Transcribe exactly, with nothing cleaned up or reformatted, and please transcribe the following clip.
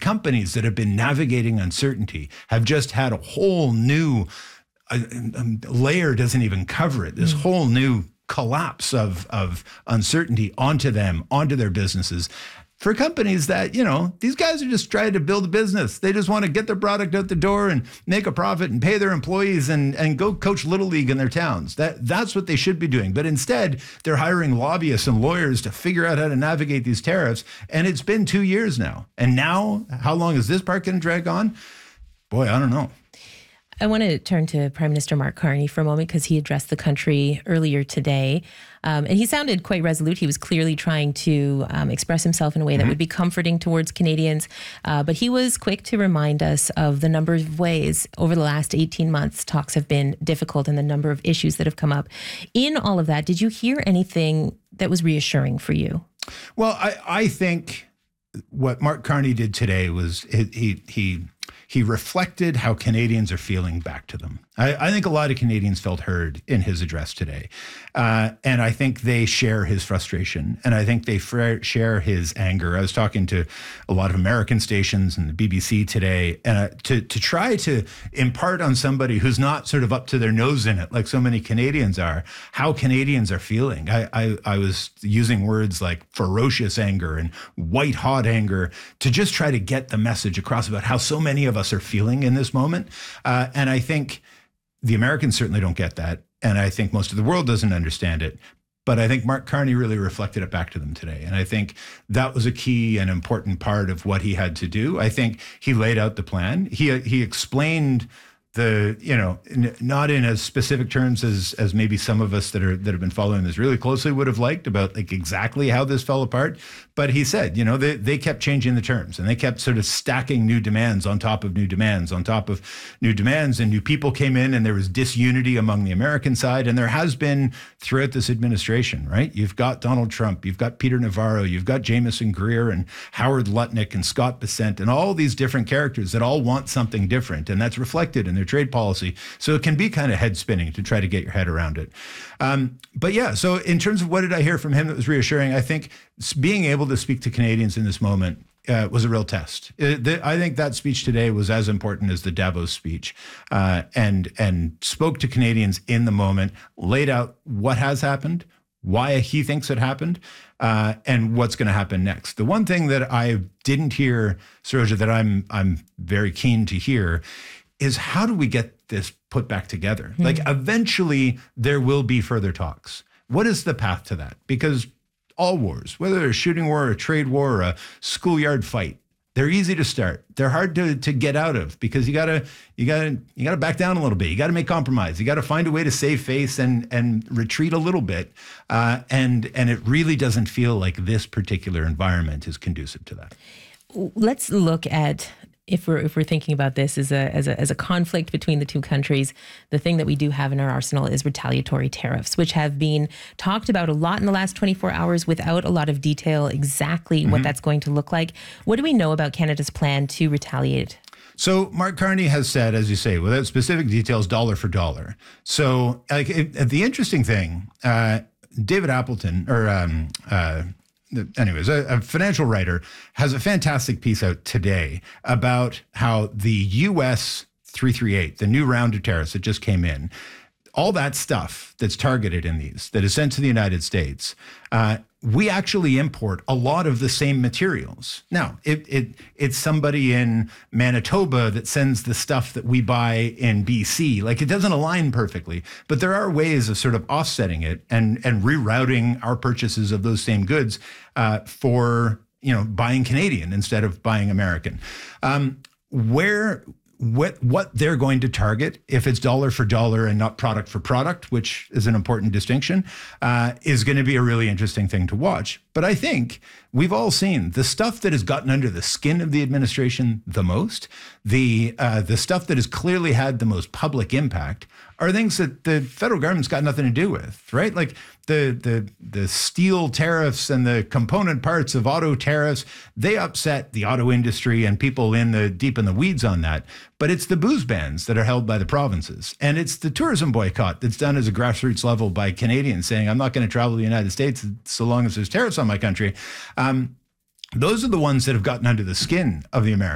companies that have been navigating uncertainty have just had a whole new uh, um, layer, doesn't even cover it, this mm. whole new collapse of, of uncertainty onto them, onto their businesses. For companies that, you know, these guys are just trying to build a business. They just want to get their product out the door and make a profit and pay their employees and, and go coach Little League in their towns. That That's what they should be doing. But instead, they're hiring lobbyists and lawyers to figure out how to navigate these tariffs. And it's been two years now. And now, how long is this part going to drag on? Boy, I don't know. I want to turn to Prime Minister Mark Carney for a moment because he addressed the country earlier today. Um, and he sounded quite resolute. He was clearly trying to um, express himself in a way that mm-hmm. would be comforting towards Canadians. Uh, but he was quick to remind us of the number of ways over the last eighteen months talks have been difficult and the number of issues that have come up. In all of that, did you hear anything that was reassuring for you? Well, I, I think what Mark Carney did today was he he he, he reflected how Canadians are feeling back to them. I, I think a lot of Canadians felt heard in his address today. Uh, and I think they share his frustration. And I think they fr- share his anger. I was talking to a lot of American stations and the B B C today, and uh, to, to try to impart on somebody who's not sort of up to their nose in it, like so many Canadians are, how Canadians are feeling. I, I, I was using words like ferocious anger and white hot anger to just try to get the message across about how so many of us are feeling in this moment. Uh, and I think the Americans certainly don't get that. And I think most of the world doesn't understand it. But I think Mark Carney really reflected it back to them today. And I think that was a key and important part of what he had to do. I think he laid out the plan. He he explained the, you know, n- not in as specific terms as as maybe some of us that are that have been following this really closely would have liked about like exactly how this fell apart. But he said, you know, they, they kept changing the terms and they kept sort of stacking new demands on top of new demands on top of new demands, and new people came in and there was disunity among the American side. And there has been throughout this administration, right? You've got Donald Trump, you've got Peter Navarro, you've got Jameson Greer and Howard Lutnick and Scott Bessent and all these different characters that all want something different. And that's reflected in their trade policy. So it can be kind of head spinning to try to get your head around it. Um, but yeah, so in terms of what did I hear from him that was reassuring, I think being able to speak to Canadians in this moment uh, was a real test. It, the, I think that speech today was as important as the Davos speech, uh, and and spoke to Canadians in the moment, laid out what has happened, why he thinks it happened, uh, and what's going to happen next. The one thing that I didn't hear, Saroja, that I'm I'm very keen to hear is how do we get this put back together? Mm-hmm. Like eventually there will be further talks. What is the path to that? Because all wars, whether they're a shooting war, a trade war, or a schoolyard fight, they're easy to start. They're hard to, to get out of because you gotta you gotta you gotta back down a little bit. You gotta make compromise. You gotta find a way to save face and and retreat a little bit. Uh, and and it really doesn't feel like this particular environment is conducive to that. Let's look at. If we're if we're thinking about this as a as a as a conflict between the two countries, the thing that we do have in our arsenal is retaliatory tariffs, which have been talked about a lot in the last twenty-four hours without a lot of detail exactly mm-hmm. what that's going to look like. What do we know about Canada's plan to retaliate? So Mark Carney has said, as you say, without specific details, dollar for dollar. So like it, the interesting thing, uh, David Appleton or um, uh, anyways, a, a financial writer has a fantastic piece out today about how the U S three thirty-eight, the new round of tariffs that just came in, all that stuff that's targeted in these, that is sent to the United States, uh, we actually import a lot of the same materials. Now, it, it it's somebody in Manitoba that sends the stuff that we buy in B C. Like, it doesn't align perfectly, but there are ways of sort of offsetting it and, and rerouting our purchases of those same goods uh, for, you know, buying Canadian instead of buying American. Um, where... What what they're going to target, if it's dollar for dollar and not product for product, which is an important distinction, uh, is going to be a really interesting thing to watch. But I think we've all seen the stuff that has gotten under the skin of the administration the most, the uh, the stuff that has clearly had the most public impact, are things that the federal government's got nothing to do with, right? Like the the the steel tariffs and the component parts of auto tariffs, they upset the auto industry and people in the deep in the weeds on that. But it's the booze bans that are held by the provinces. And it's the tourism boycott that's done as a grassroots level by Canadians saying, I'm not going to travel to the United States so long as there's tariffs on my country. Um, those are the ones that have gotten under the skin of the Americans.